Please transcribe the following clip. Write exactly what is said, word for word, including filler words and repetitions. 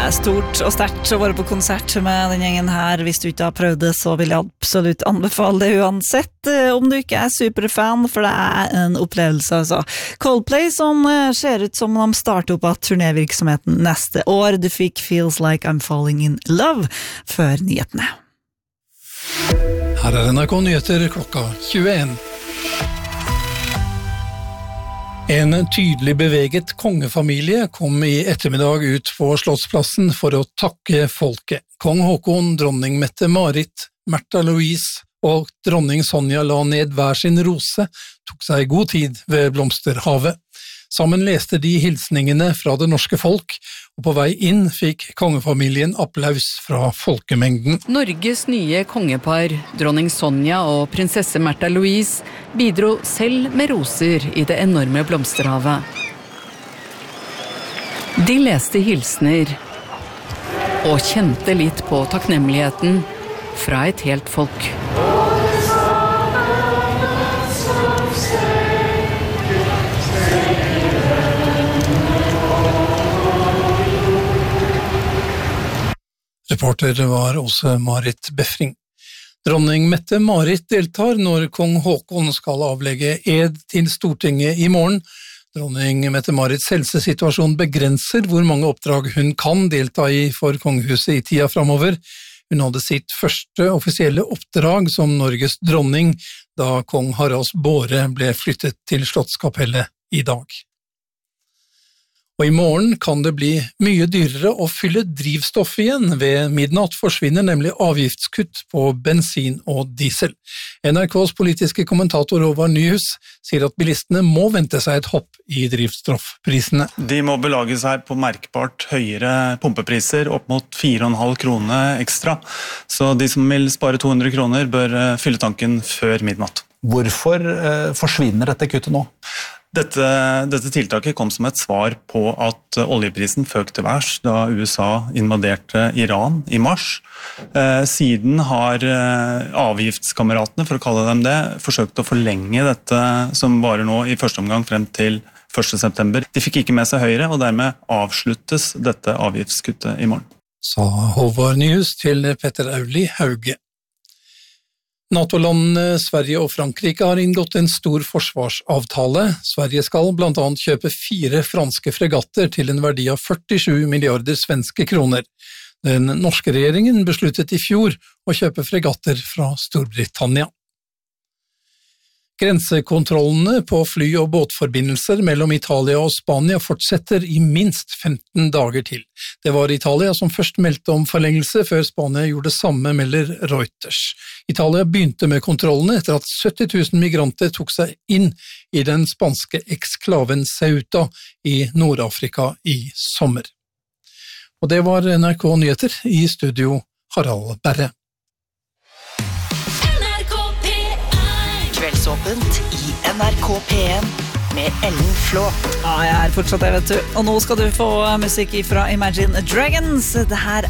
er stort og sterkt å være på konsert med den gjengen her. Hvis du ikke har prøvd det, så vil jeg absolutt anbefale det uansett, om du ikke er superfan, for det er en opplevelse, altså. Coldplay som ser ut som de starter opp av turnévirksomheten neste år. Du fikk Feels Like I'm Falling in Love før nyhetene. Her er N R K Nyheter klokka tjueen. En tydelig beveget kongefamilie kom i ettermiddag ut på Slottsplassen for å takke folket. Kong Håkon, dronning Mette-Marit, Märtha Louise og dronning Sonja la ned hver sin rose, tok seg god tid ved Blomsterhavet. Sammen leste de hilsningene fra det norske folk, og på vei inn fikk kongefamilien applaus fra folkemengden. Norges nye kongepar, dronning Sonja og prinsesse Märtha Louise, bidro selv med roser i det enorme Blomsterhavet. De leste hilsner og kjente litt på takknemligheten fra et helt folk. Reporter var også Marit Befring. Dronning Mette-Marit deltar når kong Håkon skal avlegge ed til Stortinget i morgen. Dronning Mette-Marits helsesituasjon begrenser hvor mange oppdrag hun kan delta i for kongehuset i tida fremover. Hun hadde sitt første offisielle oppdrag som Norges dronning da kong Haralds Båre ble flyttet til Slottskapellet i dag. Og i morgen kan det bli mye dyrere å fylle drivstoff igjen. Ved midnatt forsvinner nemlig avgiftskutt på bensin og diesel. N R K's politiske kommentator Håvard Nyhus sier at bilistene må vente seg et hopp i drivstoffprisene. De må belage seg på merkbart høyere pumpepriser, opp mot fire komma fem kroner ekstra. Så de som vil spare to hundre kroner bør fylle tanken før midnatt. Hvorfor eh, forsvinner dette kuttet nå? Dette, dette tiltaket kom som et svar på at oljeprisen føk til værs da U S A invaderte Iran i mars. Eh, siden har eh, avgiftskameratene, for å kalle dem det, forsøkt å forlenge dette som varer nå i første omgang frem til første september. De fikk ikke med seg Høyre, og dermed avsluttes dette avgiftskuttet i morgen. Sa Håvard Nyhus til Petter Auli Hauge. NATO-landene Sverige og Frankrike har inngått en stor forsvarsavtale. Sverige skal blant annet kjøpe fire franske fregatter til en verdi av førtisju milliarder svenske kroner. Den norske regjeringen besluttet i fjor å kjøpe fregatter fra Storbritannia. Grensekontrollene på fly- og båtforbindelser mellom Italia og Spania fortsetter i minst femten dager til. Det var Italia som først meldte om forlengelse, før Spania gjorde det samme, melder Reuters. Italia begynte med kontrollene etter at sytti tusen migranter tok seg inn i den spanske eksklaven Ceuta i Nord-Afrika i sommer. Og det var N R K Nyheter, i studio Harald Berre. Kveldsåpent i N R K P en med Ellen Flå. Ja, jeg er fortsatt det, vet du. Og nå skal du få musikk fra Imagine Dragons. Det her